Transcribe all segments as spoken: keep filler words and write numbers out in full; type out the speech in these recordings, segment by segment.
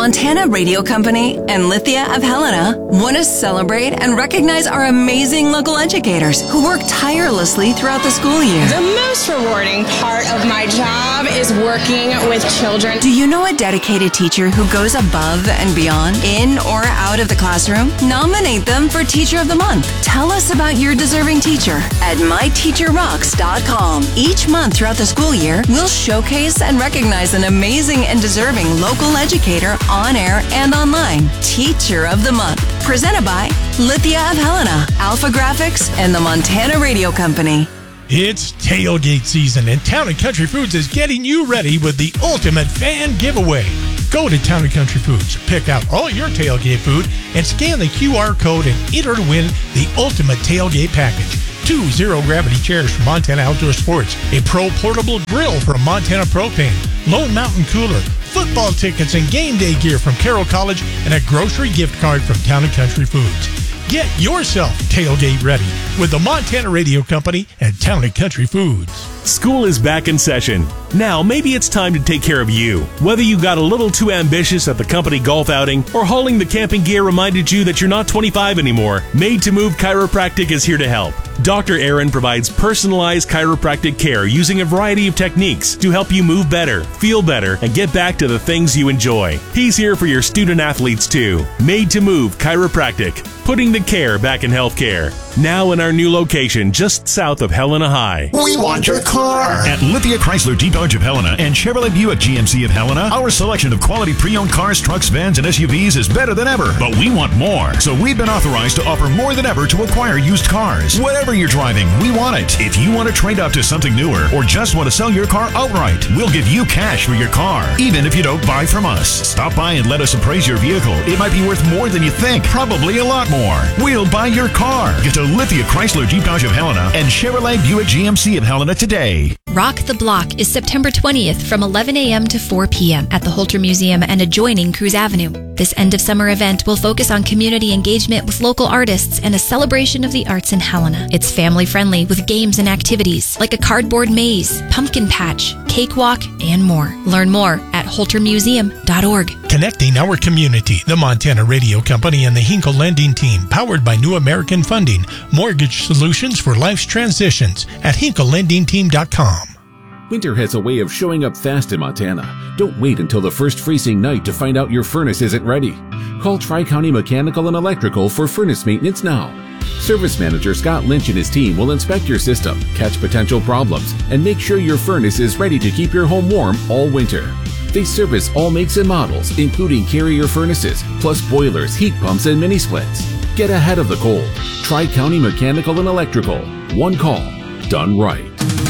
Montana Radio Company and Lithia of Helena want to celebrate and recognize our amazing local educators who work tirelessly throughout the school year. The most rewarding part of my job is working with children. Do you know a dedicated teacher who goes above and beyond, in or out of the classroom? Nominate them for Teacher of the Month. Tell us about your deserving teacher at my teacher rocks dot com. Each month throughout the school year, we'll showcase and recognize an amazing and deserving local educator on air and online. Teacher of the Month. Presented by Lithia of Helena, Alpha Graphics, and the Montana Radio Company. It's tailgate season, and Town and Country Foods is getting you ready with the ultimate fan giveaway. Go to Town and Country Foods, pick out all your tailgate food, and scan the Q R code and enter to win the ultimate tailgate package. Two zero-gravity chairs from Montana Outdoor Sports, a Pro Portable Grill from Montana Propane, Lone Mountain Cooler, football tickets and game day gear from Carroll College, and a grocery gift card from Town and Country Foods. Get yourself tailgate ready with the Montana Radio Company and Town and Country Foods. School is back in session. Now maybe it's time to take care of you. Whether you got a little too ambitious at the company golf outing or hauling the camping gear reminded you that you're not twenty-five anymore, Made to Move Chiropractic is here to help. Doctor Aaron provides personalized chiropractic care using a variety of techniques to help you move better, feel better, and get back to the things you enjoy. He's here for your student athletes too. Made to Move Chiropractic, putting the care back in healthcare. Now in our new location just south of Helena High. We want your car! At Lithia Chrysler Jeep Dodge of Helena and Chevrolet Buick G M C of Helena, our selection of quality pre-owned cars, trucks, vans, and S U Vs is better than ever. But we want more, so we've been authorized to offer more than ever to acquire used cars. Whatever you're driving, we want it. If you want to trade up to something newer or just want to sell your car outright, we'll give you cash for your car, even if you don't buy from us. Stop by and let us appraise your vehicle. It might be worth more than you think, probably a lot more. We'll buy your car. Get to Lithia Chrysler Jeep Dodge of Helena and Chevrolet Buick G M C of Helena today. Rock the Block is September twentieth from eleven a.m. to four p.m. at the Holter Museum and adjoining Cruise Avenue. This end-of-summer event will focus on community engagement with local artists and a celebration of the arts in Helena. It's family-friendly with games and activities like a cardboard maze, pumpkin patch, cakewalk, and more. Learn more at holter museum dot org. Connecting our community, the Montana Radio Company and the Hinkle Lending Team, powered by New American Funding, mortgage solutions for life's transitions at hinkle lending team dot com. Winter has a way of showing up fast in Montana. Don't wait until the first freezing night to find out your furnace isn't ready. Call Tri-County Mechanical and Electrical for furnace maintenance now. Service Manager Scott Lynch and his team will inspect your system, catch potential problems, and make sure your furnace is ready to keep your home warm all winter. They service all makes and models, including Carrier furnaces, plus boilers, heat pumps, and mini splits. Get ahead of the cold. Tri-County Mechanical and Electrical. One call, done right.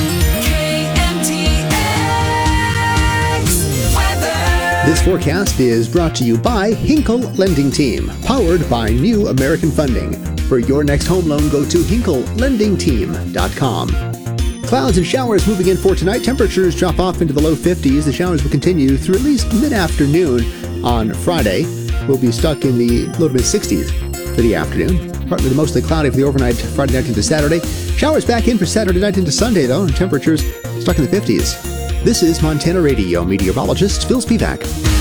This forecast is brought to you by Hinkle Lending Team, powered by New American Funding. For your next home loan, go to hinkle lending team dot com. Clouds and showers moving in for tonight. Temperatures drop off into the low fifties. The showers will continue through at least mid-afternoon on Friday. We'll be stuck in the low to mid-sixties for the afternoon. Partly to mostly cloudy for the overnight Friday night into Saturday. Showers back in for Saturday night into Sunday, though, and temperatures stuck in the fifties. This is Montana Radio meteorologist Phil Spivak.